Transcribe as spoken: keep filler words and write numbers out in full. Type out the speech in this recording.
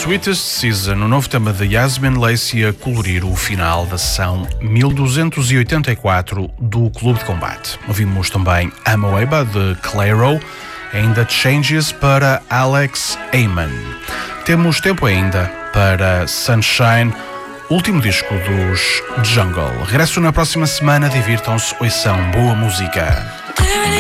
Sweetest Season, o novo tema de Yasmin Lacey a colorir o final da sessão mil duzentos e oitenta e quatro do Clube de Combate. Ouvimos também Amoeba de Clairo, ainda Changes para Alex Ayman. Temos tempo ainda para Sunshine, último disco dos Jungle. Regresso na próxima semana, divirtam-se, ouçam boa música.